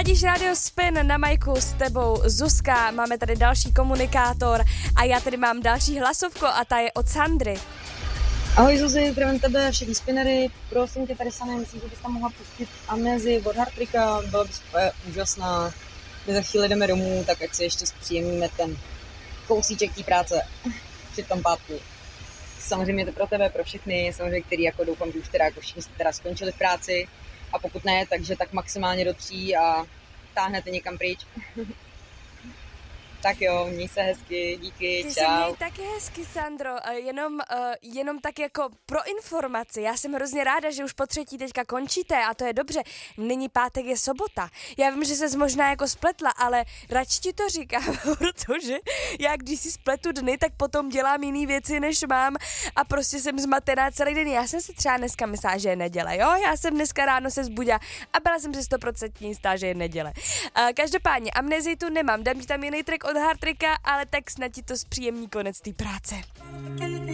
Ladíš Radio Spin, na majku s tebou Zuzka, máme tady další komunikátor a já tady mám další hlasovku a ta je od Sandry. Ahoj Zuzi, zdravím tebe, všechny spinnery, prosím tě tady samé, myslím, že bys tam mohla pustit Amnézii od Hartricka, byla by super úžasná. My za chvíli jdeme domů, tak ať si ještě zpříjemníme ten kousíček té práce při tom pátku. Samozřejmě to pro tebe, pro všechny, samozřejmě, který jako doufám, že už teda jako všichni jste teda skončili v práci a pokud ne, takže tak maximálně do 3 a táhnete někam pryč. Tak jo, měj se hezky, díky, Ty čau. se měj taky hezky, Sandro, jenom tak jako pro informaci, já jsem hrozně ráda, že už po 3. teďka končíte a to je dobře, nyní pátek je sobota. Já vím, že ses možná jako spletla, ale radši ti to říkám, protože já když si spletu dny, tak potom dělám jiný věci, než mám a prostě jsem zmatená celý den. Já jsem si třeba dneska myslela, že je neděle, jo? Já jsem dneska ráno se zbudila a byla jsem si 100% jistá, že je neděle. Každopádně, Amnézii tu nemám, dám ti tam jiný track od Hartricka, ale tak snad ti to zpříjemní konec té práce.